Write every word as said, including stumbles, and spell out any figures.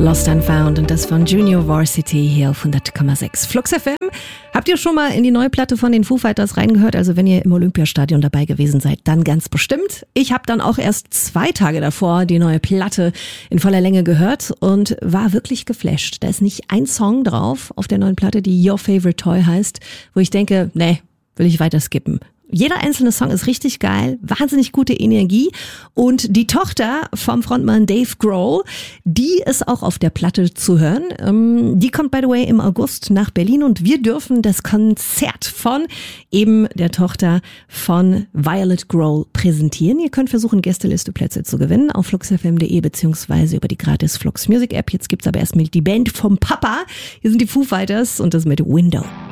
Lost and Found und das von Junior Varsity hier auf hundert Komma sechs Flux F M. Habt ihr schon mal in die neue Platte von den Foo Fighters reingehört? Also wenn ihr im Olympiastadion dabei gewesen seid, dann ganz bestimmt. Ich habe dann auch erst zwei Tage davor die neue Platte in voller Länge gehört und war wirklich geflasht. Da ist nicht ein Song drauf auf der neuen Platte, die Your Favorite Toy heißt, wo ich denke, nee, will ich weiter skippen. Jeder einzelne Song ist richtig geil, wahnsinnig gute Energie und die Tochter vom Frontmann Dave Grohl, die ist auch auf der Platte zu hören. Die kommt by the way im August nach Berlin und wir dürfen das Konzert von eben der Tochter von Violet Grohl präsentieren. Ihr könnt versuchen, Gästelisteplätze zu gewinnen auf fluxfm punkt de beziehungsweise über die gratis Flux Music App. Jetzt gibt's aber erstmal die Band vom Papa. Hier sind die Foo Fighters und das mit Window.